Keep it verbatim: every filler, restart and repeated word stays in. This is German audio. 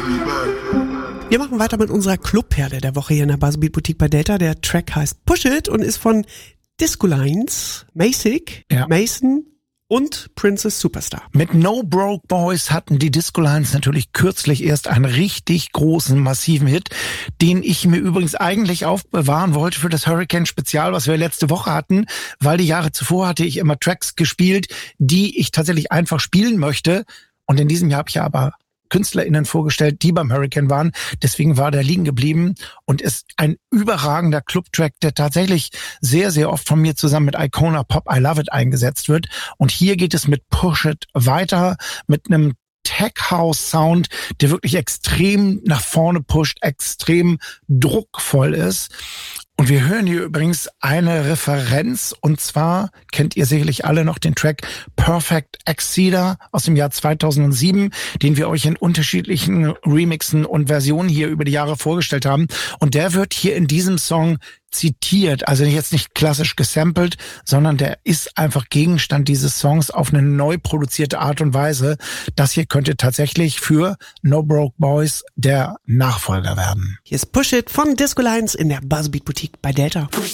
Wir machen weiter mit unserer Clubperle der Woche hier in der Buzzbeat Boutique bei Delta. Der Track heißt Push It und ist von Disco Lines, Masik, ja. Mason und Princess Superstar. Mit No Broke Boys hatten die Disco Lines natürlich kürzlich erst einen richtig großen, massiven Hit, den ich mir übrigens eigentlich aufbewahren wollte für das Hurricane-Spezial, was wir letzte Woche hatten, weil die Jahre zuvor hatte ich immer Tracks gespielt, die ich tatsächlich einfach spielen möchte. Und in diesem Jahr habe ich aber KünstlerInnen vorgestellt, die beim Hurricane waren. Deswegen war der liegen geblieben und ist ein überragender Club-Track, der tatsächlich sehr, sehr oft von mir zusammen mit Icona Pop I Love It eingesetzt wird. Und hier geht es mit Push It weiter, mit einem Tech-House-Sound, der wirklich extrem nach vorne pusht, extrem druckvoll ist. Und wir hören hier übrigens eine Referenz, und zwar kennt ihr sicherlich alle noch den Track Perfect Exceeder aus dem Jahr zweitausendsieben, den wir euch in unterschiedlichen Remixen und Versionen hier über die Jahre vorgestellt haben. Und der wird hier in diesem Song zitiert, also jetzt nicht klassisch gesampelt, sondern der ist einfach Gegenstand dieses Songs auf eine neu produzierte Art und Weise. Das hier könnte tatsächlich für No Broke Boys der Nachfolger werden. Hier ist Push It von Disco Lines in der Buzzbeat Boutique bei Delta.